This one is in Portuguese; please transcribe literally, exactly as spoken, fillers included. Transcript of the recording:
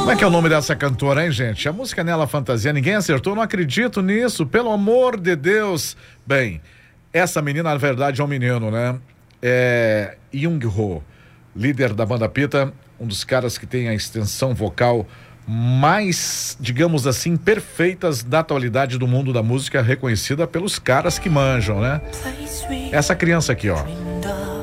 Como é que é o nome dessa cantora, hein, gente? A música Nela Fantasia, ninguém acertou, não acredito nisso, pelo amor de Deus. Bem, essa menina, na verdade, é um menino, né? É Jung Ho, líder da banda Pita, um dos caras que tem a extensão vocal mais, digamos assim, perfeitas da atualidade do mundo da música, reconhecida pelos caras que manjam, né? Essa criança aqui, ó.